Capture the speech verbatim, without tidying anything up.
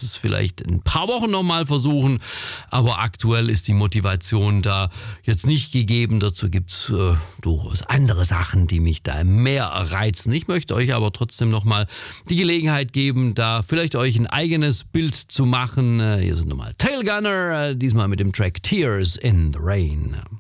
es vielleicht in ein paar Wochen nochmal versuchen, aber aktuell ist die Motivation da jetzt nicht gegeben. Dazu gibt es äh, durchaus andere Sachen, die mich da mehr reizen. Ich möchte euch aber trotzdem nochmal die Gelegenheit geben, da vielleicht euch ein eigenes Bild zu machen. Äh, hier sind nochmal Tail Gunner, äh, diesmal mit dem Track Tears in the Rain.